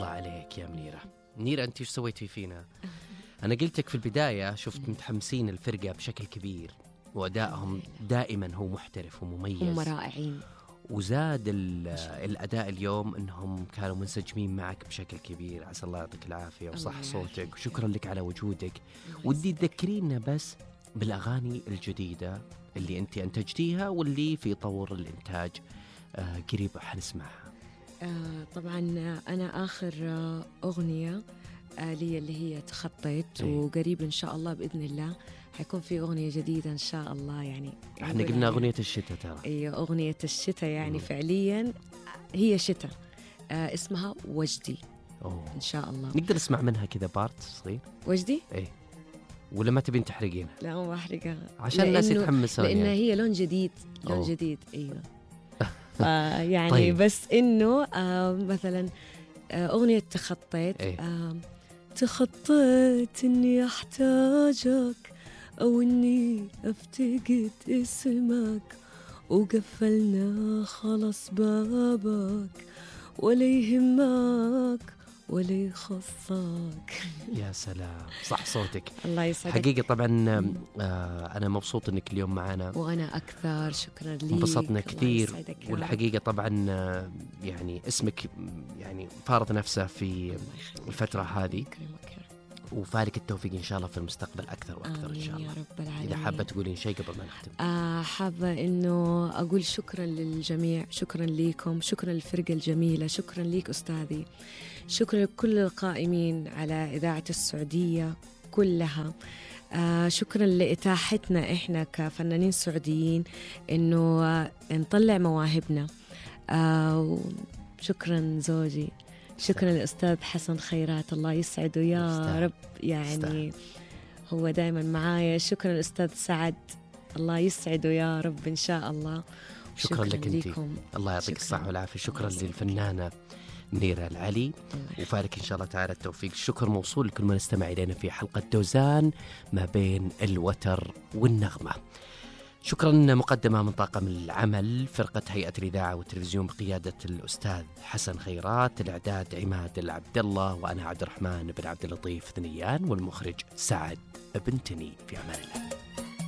الله عليك يا منيرة. منيرة أنت إيش سويتي فينا؟ أنا قلتك في البداية شفت متحمسين الفرقة بشكل كبير، وأدائهم دائما هو محترف ومميز، هم رائعين. وزاد الأداء اليوم أنهم كانوا منسجمين معك بشكل كبير. عسى الله يعطيك العافية وصح صوتك، وشكرا لك على وجودك. ودي تذكرينا بس بالأغاني الجديدة اللي أنت أنتجتيها واللي في طور الإنتاج قريب حنسمعها. طبعا أنا آخر أغنية لي اللي هي تخطيت، وقريب إن شاء الله بإذن الله حيكون في أغنية جديدة إن شاء الله. يعني احنا قلنا أغنية الشتاء ترى. أيوة أغنية الشتاء يعني فعليا هي شتاء، اسمها وجدي. إن شاء الله نقدر نسمع منها كذا بارت صغير. وجدي؟ إيه، ولا ما تبين تحرقين؟ لا ما بحرقها عشان الناس يتحمسوا، لأن يعني هي لون جديد، لون جديد. أيوة يعني طيب. بس إنه مثلا أغنية تخطيت. تخطيت إني أحتاجك أو إني أفتقد اسمك، وقفلنا خلص بابك، ولا يهمك ولا يخصك. يا سلام، صح صوتك. الله يسعدك. حقيقة طبعا أنا مبسوط أنك اليوم معنا، وأنا أكثر. شكرا لي، انبسطنا كثير. والحقيقة طبعا يعني اسمك يعني فارض نفسه في الفترة هذه، وفالك التوفيق إن شاء الله في المستقبل أكثر وأكثر إن شاء الله. يا رب العالمين. إذا حابة تقولين شيء قبل ما نختم. حابة إنه أقول شكرا للجميع، شكرا لكم، شكرا للفرقة الجميلة، شكرا ليك أستاذي، شكرا لكل القائمين على إذاعة السعودية كلها. شكرا لإتاحتنا إحنا كفنانين سعوديين إنه نطلع مواهبنا. شكرا زوجي، شكرا للأستاذ حسن خيرات، الله يسعده يا رب. يعني هو دائما معايا. شكرا للأستاذ سعد، الله يسعده يا رب إن شاء الله. شكرا لك أنت، الله يعطيك الصحة والعافية. شكرا للفنانة منيرة العلي، وفارك إن شاء الله تعالى التوفيق. الشكر موصول لكل من استمع إلينا في حلقة دوزان ما بين الوتر والنغمة. شكرا مقدمة من طاقم العمل فرقة هيئة الإذاعة والتلفزيون بقيادة الأستاذ حسن خيرات، الإعداد عماد العبد الله، وأنا عبد الرحمن بن عبد اللطيف ثنيان، والمخرج سعد بن تني. في أمان الله.